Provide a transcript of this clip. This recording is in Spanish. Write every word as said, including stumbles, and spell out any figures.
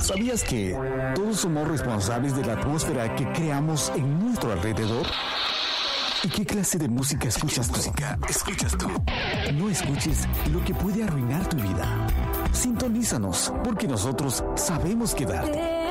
¿Sabías que todos somos responsables de la atmósfera que creamos en nuestro alrededor? ¿Y qué clase de música escuchas tú? Música escuchas tú. No escuches lo que puede arruinar tu vida. Sintonízanos, porque nosotros sabemos quedarte.